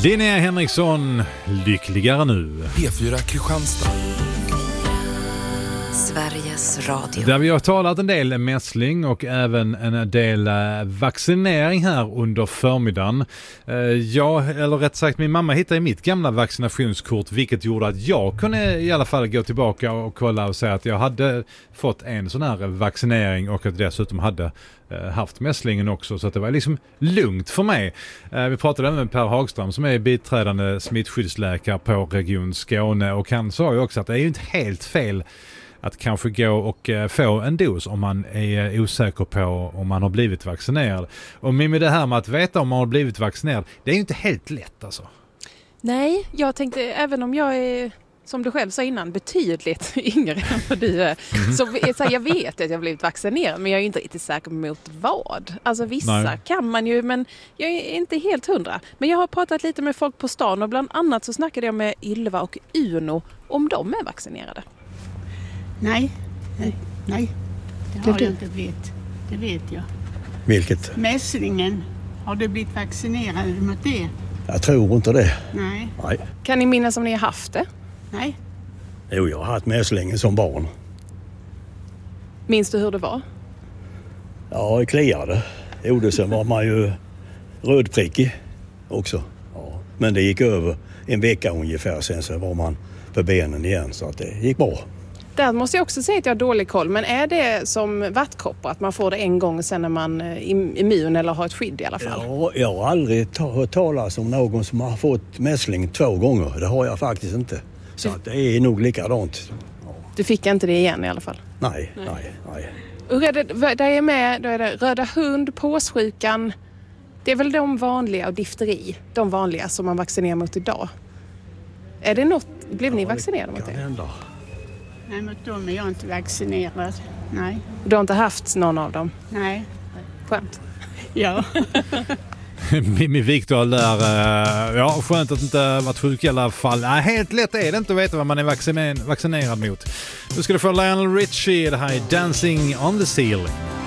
Linnea Henriksson, lyckligare nu. P4 Kristianstad. Sveriges Radio. Där vi har talat en del mässling och även en del vaccinering här under förmiddagen. Eller rätt sagt, min mamma hittade mitt gamla vaccinationskort, vilket gjorde att jag kunde i alla fall gå tillbaka och kolla och säga att jag hade fått en sån här vaccinering och att dessutom hade haft mässlingen också, så att det var liksom lugnt för mig. Vi pratade även med Per Hagström som är biträdande smittskyddsläkare på Region Skåne, och han sa ju också att det är ju inte helt fel att kanske gå och få en dos om man är osäker på om man har blivit vaccinerad. Och med det här med att veta om man har blivit vaccinerad, det är ju inte helt lätt alltså. Nej, jag tänkte, även om jag är, som du själv sa innan, betydligt yngre än vad du är, så jag vet att jag har blivit vaccinerad, men jag är inte riktigt säker mot vad. Alltså vissa kan man ju, men jag är inte helt 100. Men jag har pratat lite med folk på stan, och bland annat så snackade jag med Ylva och Uno om de är vaccinerade. Nej. Det har jag inte blivit. Det vet jag. Vilket? Mässlingen. Har du blivit vaccinerad mot det? Jag tror inte det. Nej. Kan ni minnas om ni har haft det? Nej. Jo, jag har haft mässlingen som barn. Minns du hur det var? Ja, det kliade. Jo, sen var man ju rödprickig också. Ja. Men det gick över en vecka ungefär, sen så var man på benen igen, så att det gick bra. Där måste jag också säga att jag har dålig koll. Men är det som vattkoppor, att man får det en gång sen när man är immun eller har ett skydd i alla fall? Ja, jag har aldrig hört talas om någon som har fått mässling 2 gånger. Det har jag faktiskt inte. Så att det är nog likadant. Ja. Du fick inte det igen i alla fall? Nej. Hur är det, där är med, då är det röda hund, påssjukan. Det är väl de vanliga, och difteri, de vanliga som man vaccinerar mot idag. Är det något, blev ni vaccinerade mot det? Hända. Nej, mot dem är jag inte vaccinerad. Nej. Du har inte haft någon av dem? Nej. Skönt. Ja. Mimmi Viktor där, skönt att inte varit sjuk i alla fall. Nej, helt lätt är det inte att veta vad man är vaccinerad mot. Nu ska du få Lionel Richie, det här är Dancing on the Ceiling.